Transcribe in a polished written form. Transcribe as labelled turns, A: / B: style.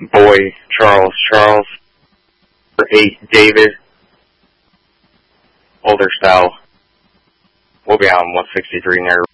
A: Boy, Charles, 8, David, older style. We'll be on 163 near